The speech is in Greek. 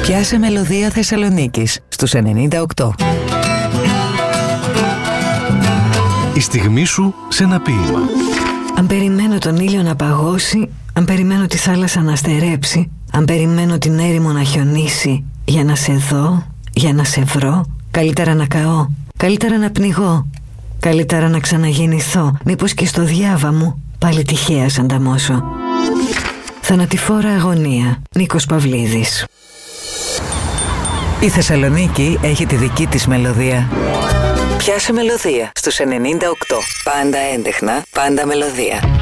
Πιάσε μελωδία Θεσσαλονίκης στους 98. Η στιγμή σου σε ένα ποίημα. Αν περιμένω τον ήλιο να παγώσει, αν περιμένω τη θάλασσα να στερέψει, αν περιμένω την έρημο να χιονίσει, για να σε δω, για να σε βρω, καλύτερα να καώ, καλύτερα να πνιγώ, καλύτερα να ξαναγεννηθώ, μήπως και στο διάβα μου πάλι τυχαία σ' ανταμώσω. Θανατηφόρα αγωνία. Νίκος Παυλίδης. Η Θεσσαλονίκη έχει τη δική της μελωδία. Πιάσε μελωδία στους 98. Πάντα έντεχνα, πάντα μελωδία.